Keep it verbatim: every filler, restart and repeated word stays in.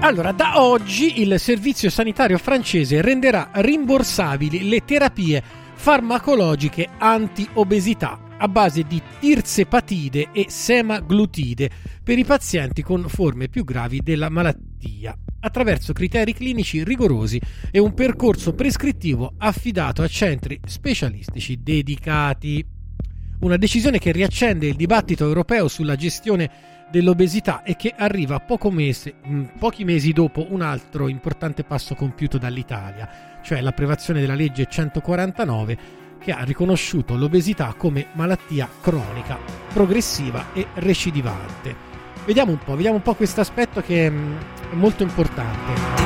Allora, da oggi il servizio sanitario francese renderà rimborsabili le terapie farmacologiche anti-obesità a base di tirzepatide e semaglutide per i pazienti con forme più gravi della malattia, attraverso criteri clinici rigorosi e un percorso prescrittivo affidato a centri specialistici dedicati. Una decisione che riaccende il dibattito europeo sulla gestione dell'obesità e che arriva poco mese, pochi mesi dopo un altro importante passo compiuto dall'Italia, cioè l'approvazione della legge centoquarantanove, che ha riconosciuto l'obesità come malattia cronica, progressiva e recidivante. Vediamo un po', vediamo un po' questo aspetto che è molto importante.